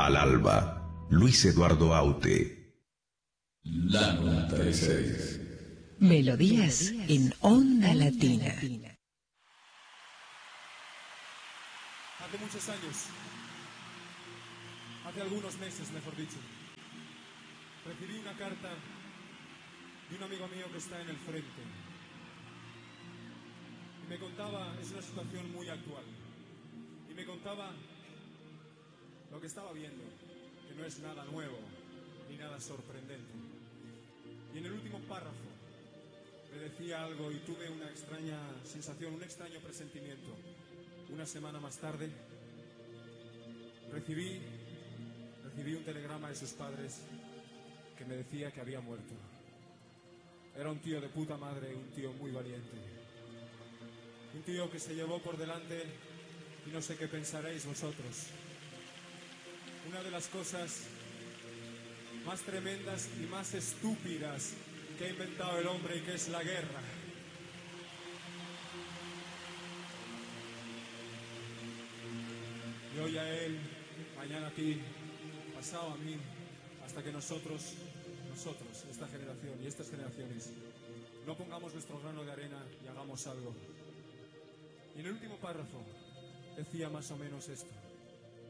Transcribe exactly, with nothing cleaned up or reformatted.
Al alba, Luis Eduardo Aute. La noventa y seis. Melodías en Onda Latina. Hace muchos años, hace algunos meses mejor dicho, recibí una carta de un amigo mío que está en el frente. Y me contaba, es una situación muy actual, y me contaba lo que estaba viendo, que no es nada nuevo ni nada sorprendente. Y en el último párrafo me decía algo y tuve una extraña sensación, un extraño presentimiento. Una semana más tarde recibí, recibí un telegrama de sus padres que me decía que había muerto. Era un tío de puta madre, un tío muy valiente. Un tío que se llevó por delante, y no sé qué pensaréis vosotros, una de las cosas más tremendas y más estúpidas que ha inventado el hombre, y que es la guerra. Y hoy a él, mañana a ti, pasado a mí, hasta que nosotros, nosotros, esta generación y estas generaciones, no pongamos nuestro grano de arena y hagamos algo. Y en el último párrafo decía más o menos esto.